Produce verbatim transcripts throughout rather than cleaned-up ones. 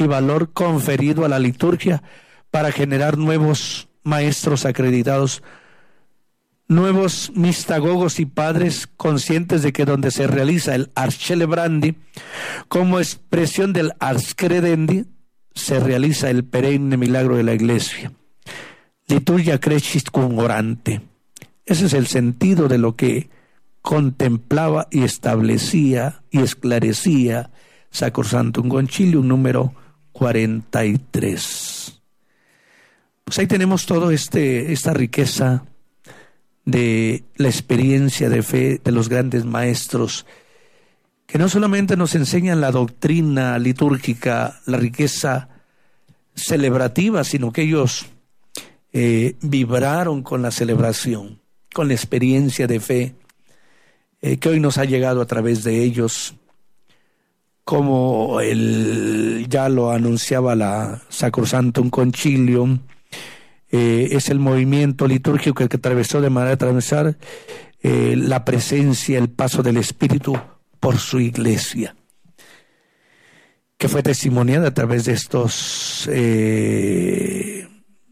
y valor conferido a la liturgia para generar nuevos maestros acreditados, nuevos mistagogos y padres conscientes de que donde se realiza el ars celebrandi como expresión del ars credendi, se realiza el perenne milagro de la Iglesia. Liturgia crescis cum orante. Ese es el sentido de lo que contemplaba y establecía y esclarecía Sacrosanctum Concilium número cuarenta y tres. Pues ahí tenemos todo este esta riqueza de la experiencia de fe de los grandes maestros, que no solamente nos enseñan la doctrina litúrgica, la riqueza celebrativa, sino que ellos eh, vibraron con la celebración, con la experiencia de fe eh, que hoy nos ha llegado a través de ellos, como el, ya lo anunciaba la Sacrosanctum Concilium. Eh, es el movimiento litúrgico que atravesó de manera transversal eh, la presencia, el paso del Espíritu por su iglesia, que fue testimoniada a través de estos eh,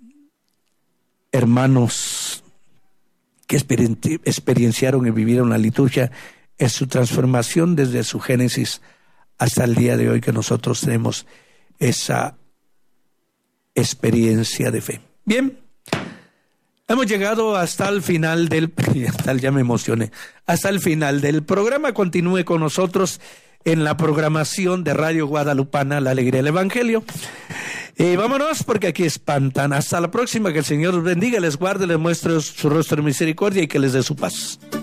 hermanos que experien- experienciaron y vivieron la liturgia en su transformación desde su génesis hasta el día de hoy, que nosotros tenemos esa experiencia de fe. Bien, hemos llegado hasta el final del, hasta el, ya me emocioné, hasta el final del programa. Continúe con nosotros en la programación de Radio Guadalupana, La Alegría del Evangelio. Y vámonos, porque aquí espantan. Hasta la próxima, que el Señor los bendiga, les guarde, les muestre su rostro de misericordia y que les dé su paz.